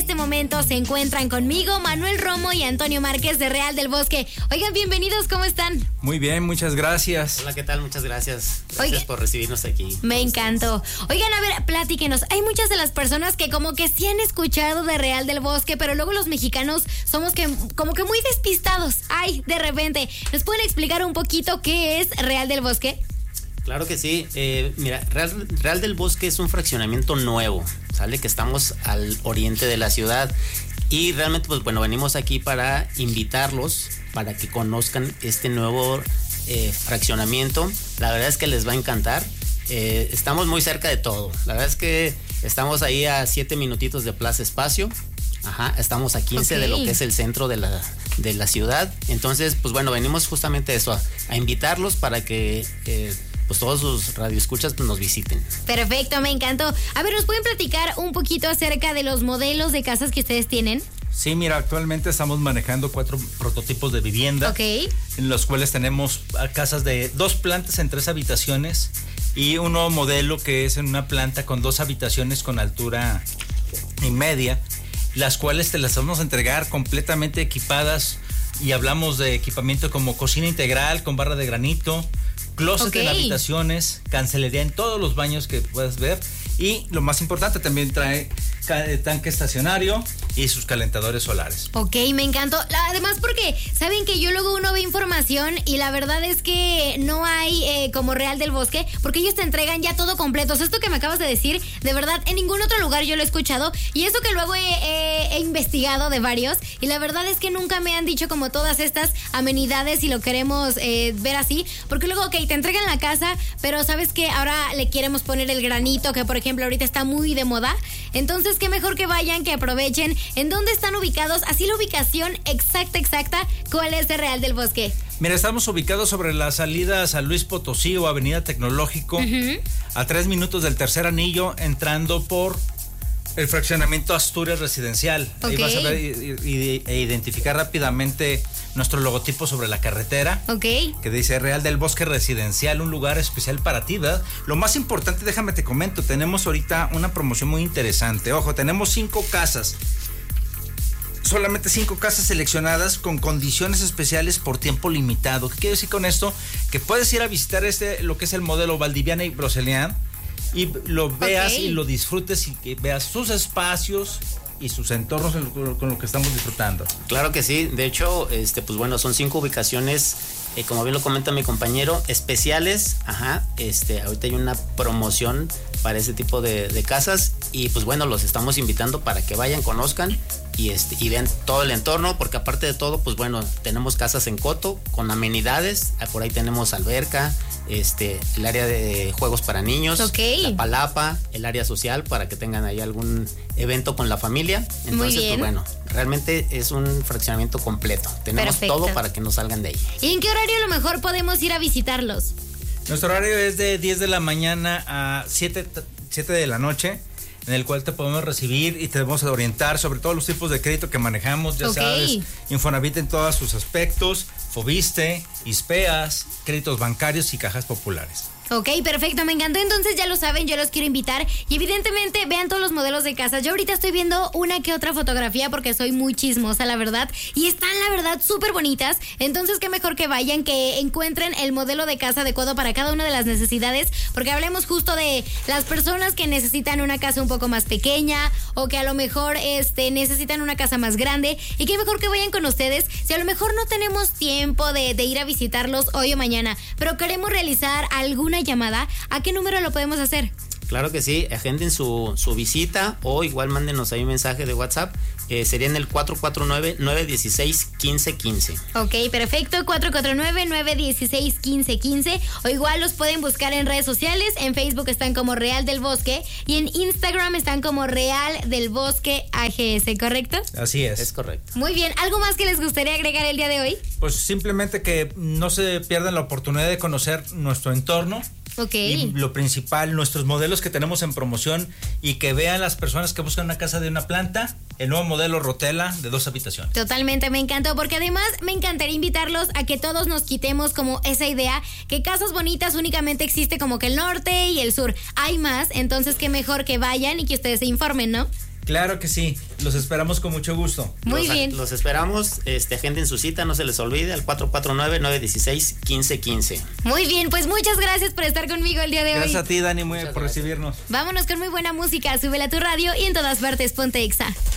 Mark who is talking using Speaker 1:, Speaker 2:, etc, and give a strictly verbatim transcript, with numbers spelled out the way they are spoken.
Speaker 1: este momento se encuentran conmigo Manuel Romo y Antonio Márquez de Real del Bosque. Oigan, bienvenidos, ¿cómo están?
Speaker 2: Muy bien, muchas gracias.
Speaker 3: Hola, ¿qué tal? Muchas gracias. Gracias
Speaker 1: Oiga,
Speaker 3: por recibirnos aquí.
Speaker 1: Me encantó. Oigan, a ver, platíquenos. Hay muchas de las personas que como que sí han escuchado de Real del Bosque, pero luego los mexicanos somos que como que muy despistados. Ay, de repente. ¿Nos pueden explicar un poquito qué es Real del Bosque?
Speaker 3: Claro que sí. Eh, mira, Real, Real del Bosque es un fraccionamiento nuevo, ¿sale? Que estamos al oriente de la ciudad. Y realmente, pues bueno, venimos aquí para invitarlos para que conozcan este nuevo eh, fraccionamiento. La verdad es que les va a encantar. Eh, estamos muy cerca de todo. La verdad es que estamos ahí a siete minutitos de Plaza Espacio. Ajá, estamos a quince okay. de lo que es el centro de la, de la ciudad. Entonces, pues bueno, venimos justamente a eso, a, a invitarlos para que eh, pues todos sus radioescuchas pues, nos visiten.
Speaker 1: Perfecto, me encantó. A ver, ¿nos pueden platicar un poquito acerca de los modelos de casas que ustedes tienen?
Speaker 2: Sí, mira, actualmente estamos manejando cuatro prototipos de vivienda,
Speaker 1: okay.
Speaker 2: en los cuales tenemos casas de dos plantas en tres habitaciones y un nuevo modelo que es en una planta con dos habitaciones con altura y media, las cuales te las vamos a entregar completamente equipadas, y hablamos de equipamiento como cocina integral con barra de granito, closet okay. en habitaciones, cancelería en todos los baños que puedas ver, y lo más importante, también trae tanque estacionario y sus calentadores solares.
Speaker 1: Ok, me encantó. Además porque saben que yo luego uno ve información y la verdad es que no hay eh, como Real del Bosque, porque ellos te entregan ya todo completo. O sea, esto que me acabas de decir, de verdad, en ningún otro lugar yo lo he escuchado, y eso que luego he, he, he investigado de varios, y la verdad es que nunca me han dicho como todas estas amenidades y lo queremos eh, ver así, porque luego, ok, te entregan la casa, pero sabes que ahora le queremos poner el granito, que por ejemplo ahorita está muy de moda. Entonces, qué mejor que vayan, que aprovechen. ¿En dónde están ubicados? Así la ubicación exacta, exacta. ¿Cuál es de Real del Bosque?
Speaker 2: Mira, estamos ubicados sobre la salida a San Luis Potosí o Avenida Tecnológico, uh-huh. a tres minutos del tercer anillo, entrando por el fraccionamiento Asturias Residencial. Okay. Ahí vas a ver e identificar rápidamente nuestro logotipo sobre la carretera,
Speaker 1: okay.
Speaker 2: que dice Real del Bosque Residencial, un lugar especial para ti, ¿verdad? Lo más importante, déjame te comento, tenemos ahorita una promoción muy interesante. Ojo, tenemos cinco casas, solamente cinco casas seleccionadas con condiciones especiales por tiempo limitado. ¿Qué quiero decir con esto? Que puedes ir a visitar este, lo que es el modelo Valdiviana y Brocelian, y lo veas okay. y lo disfrutes, y que veas sus espacios y sus entornos con lo que estamos disfrutando.
Speaker 3: Claro que sí. De hecho, este, pues bueno, son cinco ubicaciones, eh, como bien lo comenta mi compañero, especiales. Ajá. Este, ahorita hay una promoción para ese tipo de, de casas, y pues bueno, los estamos invitando para que vayan, conozcan y este y vean todo el entorno, porque aparte de todo, pues bueno, tenemos casas en coto con amenidades. Por ahí tenemos alberca, este el área de juegos para niños,
Speaker 1: okay.
Speaker 3: la palapa, el área social para que tengan ahí algún evento con la familia. Entonces, pues bueno, realmente es un fraccionamiento completo. Tenemos Perfecto. todo para que nos salgan de ahí.
Speaker 1: ¿Y en qué horario a lo mejor podemos ir a visitarlos?
Speaker 2: Nuestro horario es de diez de la mañana a siete de la noche, en el cual te podemos recibir y te vamos a orientar sobre todos los tipos de crédito que manejamos. Ya okay. sabes, Infonavit en todos sus aspectos, Fobiste, ISPEAS, créditos bancarios y cajas populares.
Speaker 1: Ok, perfecto, me encantó. Entonces ya lo saben, yo los quiero invitar y evidentemente vean todos los modelos de casas. Yo ahorita estoy viendo una que otra fotografía porque soy muy chismosa, la verdad, y están la verdad súper bonitas. Entonces qué mejor que vayan, que encuentren el modelo de casa adecuado para cada una de las necesidades, porque hablemos justo de las personas que necesitan una casa un poco más pequeña o que a lo mejor este, necesitan una casa más grande, y qué mejor que vayan con ustedes. Si a lo mejor no tenemos tiempo de, de ir a visitarlos hoy o mañana, pero queremos realizar alguna llamada, ¿a qué número lo podemos hacer?
Speaker 3: Claro que sí, agenden su, su visita, o igual mándenos ahí un mensaje de WhatsApp. Eh, sería en el cuatro cuatro nueve, nueve uno seis, uno cinco uno cinco.
Speaker 1: Ok, perfecto, cuatro cuatro nueve, nueve uno seis, uno cinco uno cinco. O igual los pueden buscar en redes sociales. En Facebook están como Real del Bosque y en Instagram están como Real del Bosque A G S, ¿correcto?
Speaker 2: Así es.
Speaker 3: Es correcto.
Speaker 1: Muy bien, ¿algo más que les gustaría agregar el día de hoy?
Speaker 2: Pues simplemente que no se pierdan la oportunidad de conocer nuestro entorno.
Speaker 1: Okay.
Speaker 2: Y lo principal, nuestros modelos que tenemos en promoción, y que vean las personas que buscan una casa de una planta, el nuevo modelo Rotela de dos habitaciones.
Speaker 1: Totalmente, me encantó, porque además me encantaría invitarlos a que todos nos quitemos como esa idea que casas bonitas únicamente existe como que el norte y el sur. Hay más, entonces qué mejor que vayan y que ustedes se informen, ¿no?
Speaker 2: Claro que sí, los esperamos con mucho gusto.
Speaker 1: Muy
Speaker 3: los,
Speaker 1: bien.
Speaker 3: Los esperamos, este, agenden su cita, no se les olvide, al cuatro cuatro nueve, nueve uno seis, uno cinco uno cinco.
Speaker 1: Muy bien, pues muchas gracias por estar conmigo el día de
Speaker 2: Gracias
Speaker 1: hoy.
Speaker 2: a ti, Dani, muy,
Speaker 3: Muchas
Speaker 2: por
Speaker 3: gracias.
Speaker 2: recibirnos.
Speaker 1: Vámonos con muy buena música, súbela a tu radio y en todas partes ponte Exa.